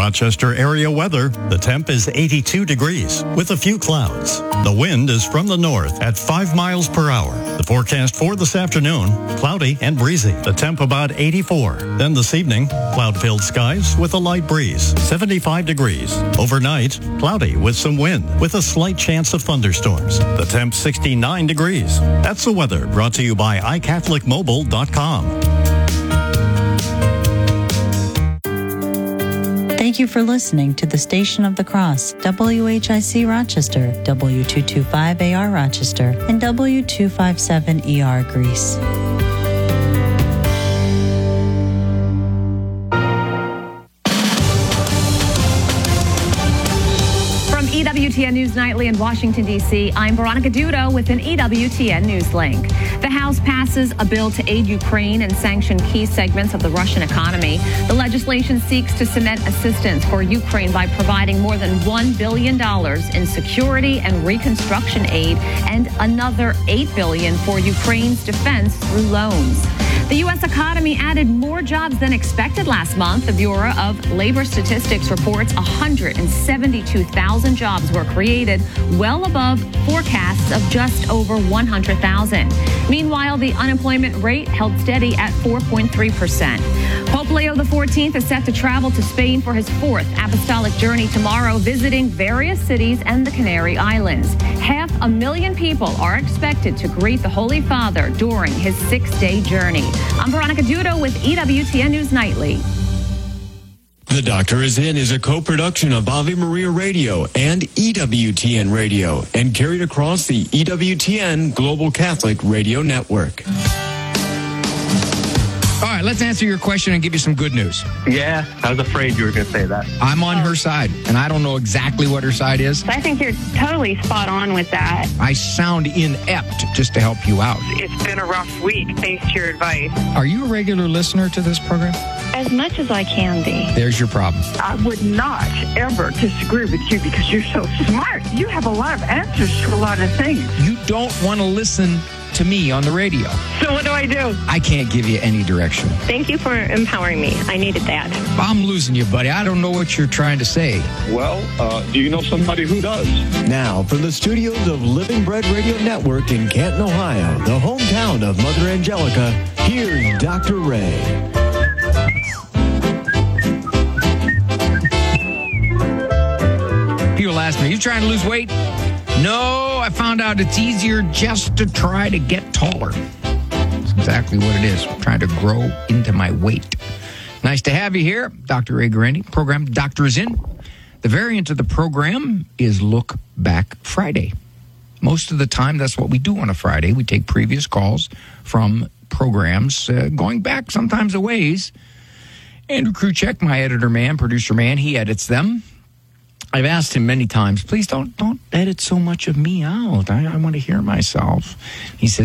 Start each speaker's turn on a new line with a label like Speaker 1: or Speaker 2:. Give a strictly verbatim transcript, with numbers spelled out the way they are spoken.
Speaker 1: Rochester area weather. The temp is eighty-two degrees with a few clouds. The wind is from the north at five miles per hour. The forecast for this afternoon, cloudy and breezy. The temp about eighty-four. Then this evening, cloud-filled skies with a light breeze, seventy-five degrees. Overnight, cloudy with some wind with a slight chance of thunderstorms. The temp sixty-nine degrees. That's the weather brought to you by i catholic mobile dot com.
Speaker 2: Thank you for listening to the Station of the Cross, W H I C Rochester, W two twenty-five A R Rochester, and W two fifty-seven E R Greece.
Speaker 3: E W T N News Nightly in Washington, D C, I'm Veronica Dudo with an E W T N News link. The House passes a bill to aid Ukraine and sanction key segments of the Russian economy. The legislation seeks to cement assistance for Ukraine by providing more than one billion dollars in security and reconstruction aid and another eight billion dollars for Ukraine's defense through loans. The U S economy added more jobs than expected last month. The Bureau of Labor Statistics reports one hundred seventy-two thousand jobs were created, well above forecasts of just over one hundred thousand. Meanwhile, the unemployment rate held steady at four point three percent. Pope Leo the fourteenth is set to travel to Spain for his fourth apostolic journey tomorrow, visiting various cities and the Canary Islands. Half a million people are expected to greet the Holy Father during his six-day journey. I'm Veronica Dudo with E W T N News Nightly.
Speaker 4: The Doctor Is In is a co-production of Ave Maria Radio and E W T N Radio and carried across the E W T N Global Catholic Radio Network.
Speaker 5: All right, let's answer your question and give you some good news.
Speaker 6: Yeah, I was afraid you were going to say that.
Speaker 5: I'm on her side, and I don't know exactly what her side is.
Speaker 7: I think you're totally spot on with that.
Speaker 5: I sound inept just to help you out.
Speaker 8: It's been a rough week, thanks to your advice.
Speaker 5: Are you a regular listener to this program?
Speaker 7: As much as I can be.
Speaker 5: There's your problem.
Speaker 8: I would not ever disagree with you because you're so smart. You have a lot of answers to a lot of things.
Speaker 5: You don't want to listen to me on the radio.
Speaker 8: So what do I do?
Speaker 5: I can't give you any direction.
Speaker 7: Thank you for empowering me. I needed that.
Speaker 5: I'm losing you, buddy. I don't know what you're trying to say.
Speaker 6: Well, uh, do you know somebody who does?
Speaker 4: Now, from the studios of Living Bread Radio Network in Canton, Ohio, the hometown of Mother Angelica, here's Doctor Ray.
Speaker 5: People ask me, you trying to lose weight? No, I found out it's easier just to try to get taller. That's exactly what it is. I'm trying to grow into my weight. Nice to have you here, Doctor Ray Guarendi. Program Doctor Is In. The variant of the program is Look Back Friday. Most of the time, that's what we do on a Friday. We take previous calls from programs uh, going back sometimes a ways. Andrew Kruchek, my editor man, producer man, he edits them. I've asked him many times, please don't don't edit so much of me out. I, I want to hear myself. He says,